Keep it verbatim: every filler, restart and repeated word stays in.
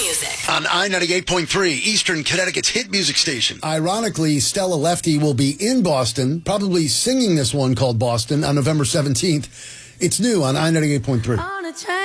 music. On I ninety-eight point three, Eastern Connecticut's hit music station. Ironically, Stella Lefty will be in Boston, probably singing this one called Boston on November seventeenth. It's new on I ninety-eight point three.